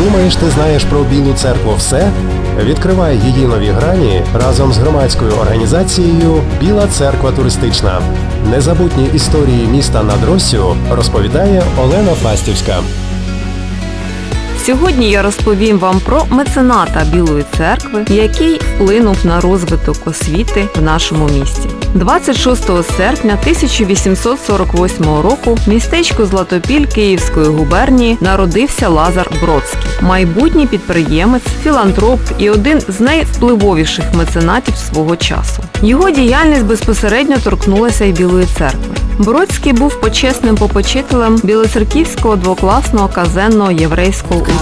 Думаєш, ти знаєш про Білу церкву все? Відкривай її нові грані разом з громадською організацією «Біла церква туристична». Незабутні історії міста над Россю розповідає Олена Фастівська. Сьогодні я розповім вам про мецената Білої церкви, який вплинув на розвиток освіти в нашому місті. 26 серпня 1848 року в містечку Златопіль Київської губернії народився Лазар Бродський, майбутній підприємець, філантроп і один з найвпливовіших меценатів свого часу. Його діяльність безпосередньо торкнулася й Білої церкви. Бродський був почесним попечителем Білоцерківського двокласного казенного єврейського